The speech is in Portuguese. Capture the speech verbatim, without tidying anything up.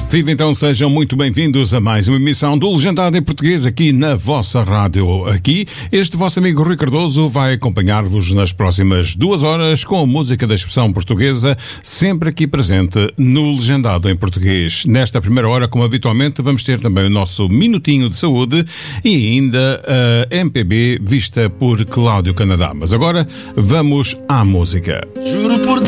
Viva então, sejam muito bem-vindos a mais uma emissão do Legendado em Português aqui na vossa rádio. Aqui, este vosso amigo Rui Cardoso vai acompanhar-vos nas próximas duas horas com a música da expressão portuguesa, sempre aqui presente no Legendado em Português. Nesta primeira hora, como habitualmente, vamos ter também o nosso Minutinho de Saúde e ainda a M P B vista por Cláudio Canadá. Mas agora, vamos à música. Juro por